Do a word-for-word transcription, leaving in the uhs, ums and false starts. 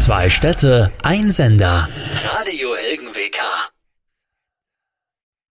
Zwei Städte, ein Sender. Radio Helgen W K.